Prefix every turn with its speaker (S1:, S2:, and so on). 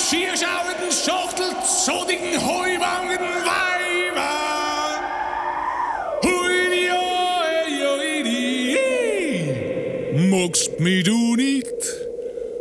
S1: schierschauenden, schachtelzodigen, heuwangen Weiber. Hui, oi, oi, magst mich du nicht?